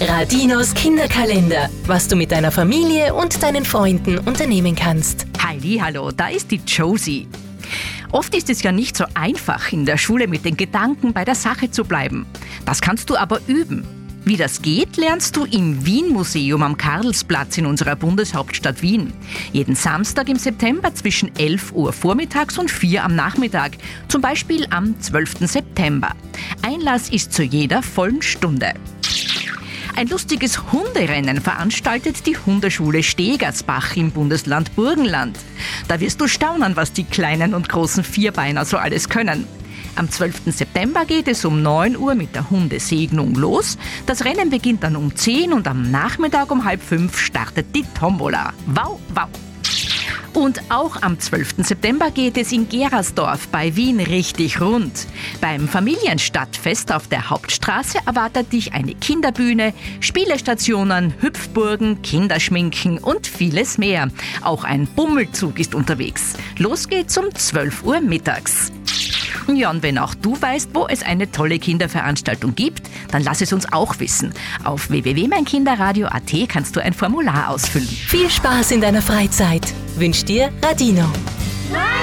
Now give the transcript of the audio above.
Radinos Kinderkalender, was du mit deiner Familie und deinen Freunden unternehmen kannst. Hallo, da ist die Josie. Oft ist es ja nicht so einfach, in der Schule mit den Gedanken bei der Sache zu bleiben. Das kannst du aber üben. Wie das geht, lernst du im Wien-Museum am Karlsplatz in unserer Bundeshauptstadt Wien. Jeden Samstag im September zwischen 11 Uhr vormittags und 4 am Nachmittag. Zum Beispiel am 12. September. Einlass ist zu jeder vollen Stunde. Ein lustiges Hunderennen veranstaltet die Hundeschule Stegersbach im Bundesland Burgenland. Da wirst du staunen, was die kleinen und großen Vierbeiner so alles können. Am 12. September geht es um 9 Uhr mit der Hundesegnung los. Das Rennen beginnt dann um 10 und am Nachmittag um 4:30 startet die Tombola. Wow, wow! Und auch am 12. September geht es in Gerersdorf bei Wien richtig rund. Beim Familienstadtfest auf der Hauptstraße erwartet dich eine Kinderbühne, Spielestationen, Hüpfburgen, Kinderschminken und vieles mehr. Auch ein Bummelzug ist unterwegs. Los geht's um 12 Uhr mittags. Ja, und wenn auch du weißt, wo es eine tolle Kinderveranstaltung gibt, dann lass es uns auch wissen. Auf www.meinkinderradio.at kannst du ein Formular ausfüllen. Viel Spaß in deiner Freizeit. Wünscht dir Radino.